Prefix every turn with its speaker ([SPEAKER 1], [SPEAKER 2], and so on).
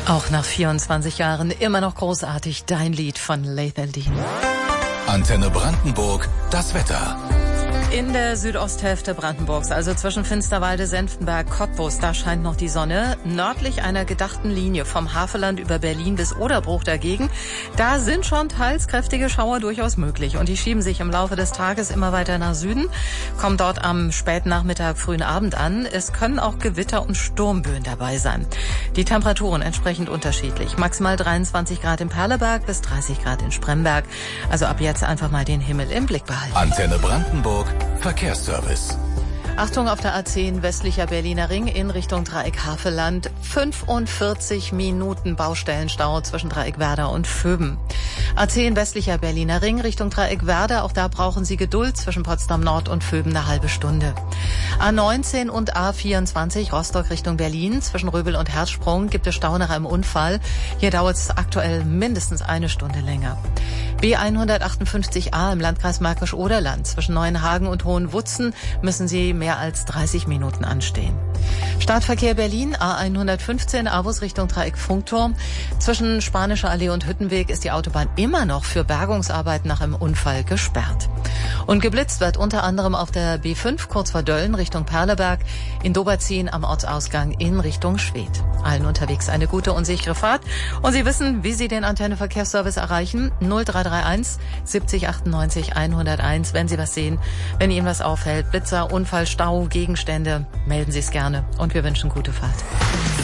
[SPEAKER 1] Auch nach 24 Jahren immer noch großartig, dein Lied von Lethal Dean.
[SPEAKER 2] Antenne Brandenburg, das Wetter.
[SPEAKER 1] In der Südosthälfte Brandenburgs, also zwischen Finsterwalde, Senftenberg, Cottbus, da scheint noch die Sonne. Nördlich einer gedachten Linie vom Havelland über Berlin bis Oderbruch dagegen, da sind schon teils kräftige Schauer durchaus möglich. Und die schieben sich im Laufe des Tages immer weiter nach Süden, kommen dort am späten Nachmittag, frühen Abend an. Es können auch Gewitter und Sturmböen dabei sein. Die Temperaturen entsprechend unterschiedlich. Maximal 23 Grad in Perleberg bis 30 Grad in Spremberg. Also ab jetzt einfach mal den Himmel im Blick behalten.
[SPEAKER 2] Antenne Brandenburg, Verkehrsservice.
[SPEAKER 1] Achtung auf der A10 westlicher Berliner Ring in Richtung Dreieck Havelland. 45 Minuten Baustellenstau zwischen Dreieck Werder und Vöben. A10 westlicher Berliner Ring Richtung Dreieck Werder. Auch da brauchen Sie Geduld zwischen Potsdam Nord und Vöben eine halbe Stunde. A19 und A24 Rostock Richtung Berlin. Zwischen Röbel und Herzsprung gibt es Stau nach einem Unfall. Hier dauert es aktuell mindestens eine Stunde länger. B158a im Landkreis Märkisch-Oderland. Zwischen Neuenhagen und Hohenwutzen müssen Sie mehr als 30 Minuten anstehen. Stadtverkehr Berlin, A115, Avus Richtung Dreieck Funkturm. Zwischen Spanischer Allee und Hüttenweg ist die Autobahn immer noch für Bergungsarbeiten nach einem Unfall gesperrt. Und geblitzt wird unter anderem auf der B5 kurz vor Dölln Richtung Perleberg, in Doberzin am Ortsausgang in Richtung Schwedt. Allen unterwegs eine gute und sichere Fahrt. Und Sie wissen, wie Sie den Antenne-Verkehrsservice erreichen. 0331 70 98 101. Wenn Sie was sehen, wenn Ihnen was auffällt, Blitzer, Unfall, Stau, Gegenstände, melden Sie es gerne. Und wir wünschen gute Fahrt.